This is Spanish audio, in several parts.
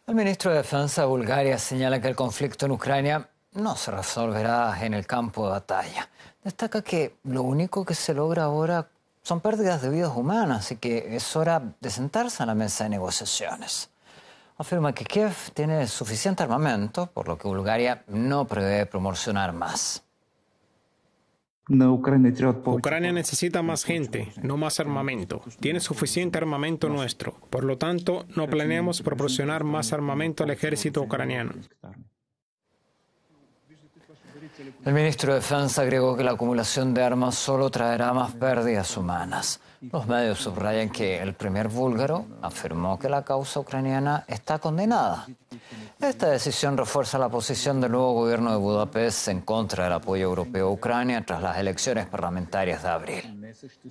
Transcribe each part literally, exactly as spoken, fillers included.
El ministro de Defensa de Bulgaria señala que el conflicto en Ucrania no se resolverá en el campo de batalla. Destaca que lo único que se logra ahora son pérdidas de vidas humanas y que es hora de sentarse a la mesa de negociaciones. Afirma que Kiev tiene suficiente armamento, por lo que Bulgaria no prevé promocionar más. Ucrania necesita más gente, no más armamento. Tiene suficiente armamento nuestro. Por lo tanto, no planeamos proporcionar más armamento al ejército ucraniano. El ministro de Defensa agregó que la acumulación de armas solo traerá más pérdidas humanas. Los medios subrayan que el primer búlgaro afirmó que la causa ucraniana está condenada. Esta decisión refuerza la posición del nuevo gobierno de Budapest en contra del apoyo europeo a Ucrania tras las elecciones parlamentarias de abril.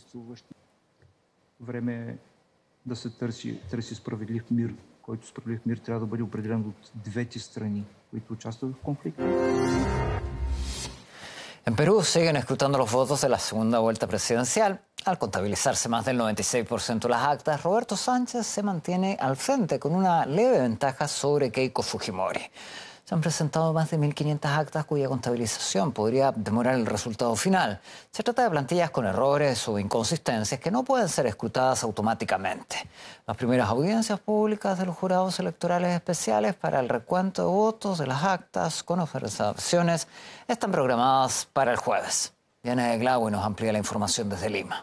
En Perú siguen escrutando los votos de la segunda vuelta presidencial. Al contabilizarse más del noventa y seis por ciento de las actas, Roberto Sánchez se mantiene al frente con una leve ventaja sobre Keiko Fujimori. Se han presentado más de mil quinientas actas cuya contabilización podría demorar el resultado final. Se trata de plantillas con errores o inconsistencias que no pueden ser escrutadas automáticamente. Las primeras audiencias públicas de los jurados electorales especiales para el recuento de votos de las actas con observaciones están programadas para el jueves. Diana de Glauy nos amplía la información desde Lima.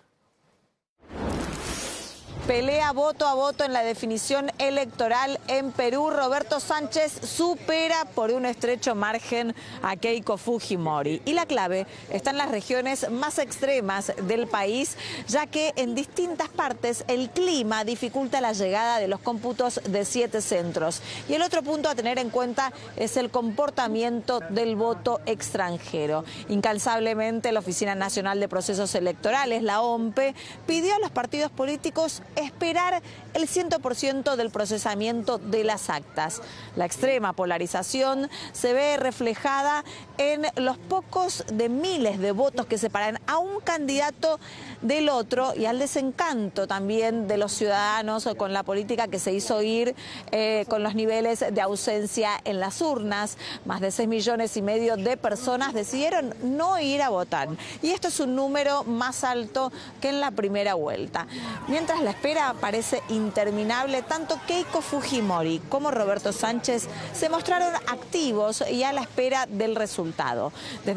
Pelea voto a voto en la definición electoral en Perú. Roberto Sánchez supera por un estrecho margen a Keiko Fujimori. Y la clave está en las regiones más extremas del país, ya que en distintas partes el clima dificulta la llegada de los cómputos de siete centros. Y el otro punto a tener en cuenta es el comportamiento del voto extranjero. Incansablemente, la Oficina Nacional de Procesos Electorales, la O M P E, pidió a los partidos políticos esperar el cien por ciento del procesamiento de las actas. La extrema polarización se ve reflejada en los pocos de miles de votos que separan a un candidato del otro y al desencanto también de los ciudadanos con la política que se hizo ir eh, con los niveles de ausencia en las urnas. Más de seis millones y medio de personas decidieron no ir a votar. Y esto es un número más alto que en la primera vuelta. Mientras la espera parece interminable, tanto Keiko Fujimori como Roberto Sánchez se mostraron activos y a la espera del resultado. Desde